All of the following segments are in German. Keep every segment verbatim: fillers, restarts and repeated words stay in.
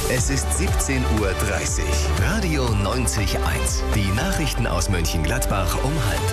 Es ist siebzehn Uhr dreißig. Radio neunzig Komma eins. Die Nachrichten aus Mönchengladbach um halb.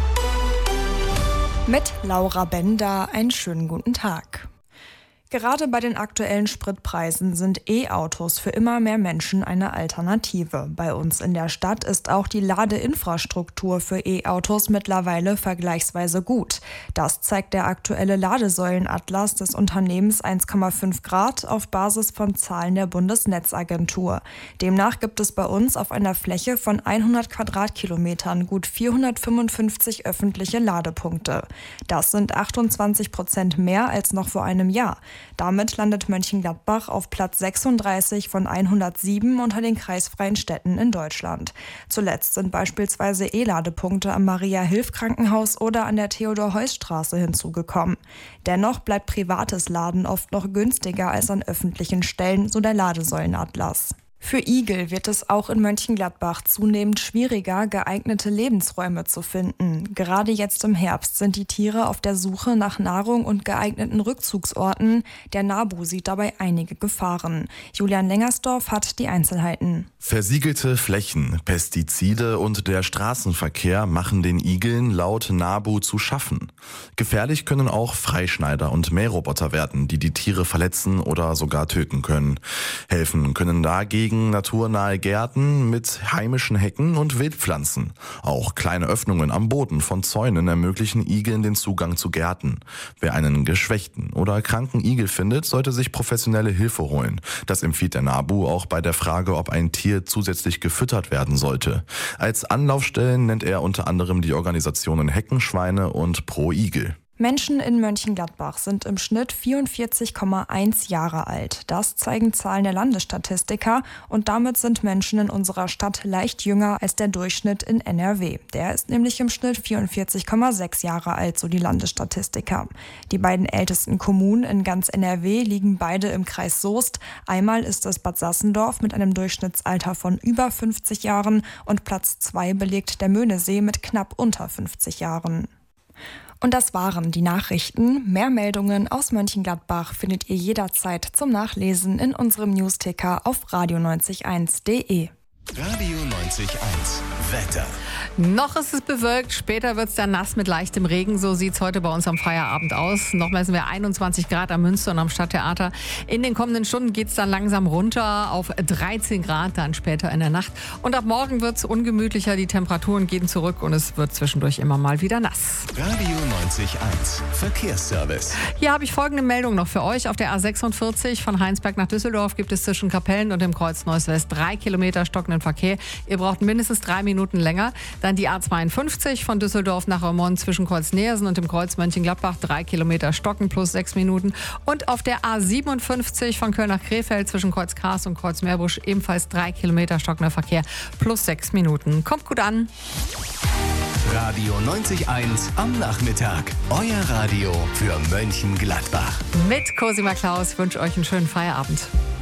Mit Laura Bender einen schönen guten Tag. Gerade bei den aktuellen Spritpreisen sind E-Autos für immer mehr Menschen eine Alternative. Bei uns in der Stadt ist auch die Ladeinfrastruktur für E-Autos mittlerweile vergleichsweise gut. Das zeigt der aktuelle Ladesäulenatlas des Unternehmens eins Komma fünf Grad auf Basis von Zahlen der Bundesnetzagentur. Demnach gibt es bei uns auf einer Fläche von hundert Quadratkilometern gut vierhundertfünfundfünfzig öffentliche Ladepunkte. Das sind achtundzwanzig Prozent mehr als noch vor einem Jahr. Damit landet Mönchengladbach auf Platz sechsunddreißig von hundertsieben unter den kreisfreien Städten in Deutschland. Zuletzt sind beispielsweise E-Ladepunkte am Maria-Hilf-Krankenhaus oder an der Theodor-Heuss-Straße hinzugekommen. Dennoch bleibt privates Laden oft noch günstiger als an öffentlichen Stellen, so der Ladesäulenatlas. Für Igel wird es auch in Mönchengladbach zunehmend schwieriger, geeignete Lebensräume zu finden. Gerade jetzt im Herbst sind die Tiere auf der Suche nach Nahrung und geeigneten Rückzugsorten. Der NABU sieht dabei einige Gefahren. Julian Lengersdorf hat die Einzelheiten. Versiegelte Flächen, Pestizide und der Straßenverkehr machen den Igeln laut NABU zu schaffen. Gefährlich können auch Freischneider und Mähroboter werden, die die Tiere verletzen oder sogar töten können. Helfen können dagegen naturnahe Gärten mit heimischen Hecken und Wildpflanzen. Auch kleine Öffnungen am Boden von Zäunen ermöglichen Igeln den Zugang zu Gärten. Wer einen geschwächten oder kranken Igel findet, sollte sich professionelle Hilfe holen. Das empfiehlt der NABU auch bei der Frage, ob ein Tier zusätzlich gefüttert werden sollte. Als Anlaufstellen nennt er unter anderem die Organisationen Heckenschweine und Pro Igel. Menschen in Mönchengladbach sind im Schnitt vierundvierzig Komma eins Jahre alt. Das zeigen Zahlen der Landesstatistiker und damit sind Menschen in unserer Stadt leicht jünger als der Durchschnitt in N R W. Der ist nämlich im Schnitt vierundvierzig Komma sechs Jahre alt, so die Landesstatistiker. Die beiden ältesten Kommunen in ganz N R W liegen beide im Kreis Soest. Einmal ist es Bad Sassendorf mit einem Durchschnittsalter von über fünfzig Jahren und Platz zwei belegt der Möhnesee mit knapp unter fünfzig Jahren. Und das waren die Nachrichten. Mehr Meldungen aus Mönchengladbach findet ihr jederzeit zum Nachlesen in unserem Newsticker auf radio neunzig Komma eins Punkt de. Radio neunzig Komma eins. Wetter. Noch ist es bewölkt, später wird es dann nass mit leichtem Regen. So sieht es heute bei uns am Feierabend aus. Noch messen wir einundzwanzig Grad am Münster und am Stadttheater. In den kommenden Stunden geht es dann langsam runter auf dreizehn Grad, dann später in der Nacht. Und ab morgen wird es ungemütlicher, die Temperaturen gehen zurück und es wird zwischendurch immer mal wieder nass. Radio neunzig Komma eins. Verkehrsservice. Hier habe ich folgende Meldung noch für euch. Auf der A sechsundvierzig von Heinsberg nach Düsseldorf gibt es zwischen Kapellen und dem Kreuz Neuss-West drei Kilometer stockenden Verkehr. Ihr braucht mindestens drei Minuten länger. Dann die A zweiundfünfzig von Düsseldorf nach Remont zwischen Kreuz Neersen und dem Kreuz Mönchengladbach, drei Kilometer stocken plus sechs Minuten. Und auf der A siebenundfünfzig von Köln nach Krefeld zwischen Kreuz Kars und Kreuz Meerbusch ebenfalls drei Kilometer stockender Verkehr plus sechs Minuten. Kommt gut an. Radio neunzig Komma eins am Nachmittag. Euer Radio für Mönchengladbach. Mit Cosima Klaus wünsche euch einen schönen Feierabend.